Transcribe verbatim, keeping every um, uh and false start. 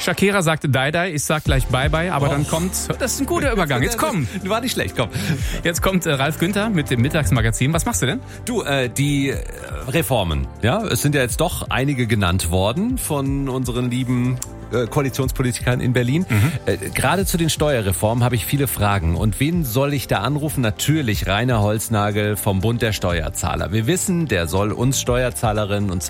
Shakira sagte Die-Die, ich sag gleich Bye-Bye, aber oh. dann kommt, das ist ein guter Übergang, jetzt komm. War nicht schlecht, komm. Jetzt kommt äh, Ralf Günther mit dem Mittagsmagazin. Was machst du denn? Du, äh, die äh, Reformen, ja, es sind ja jetzt doch einige genannt worden von unseren lieben äh, Koalitionspolitikern in Berlin. Mhm. Äh, gerade zu den Steuerreformen habe ich viele Fragen. Und wen soll ich da anrufen? Natürlich Rainer Holznagel vom Bund der Steuerzahler. Wir wissen, der soll uns Steuerzahlerinnen und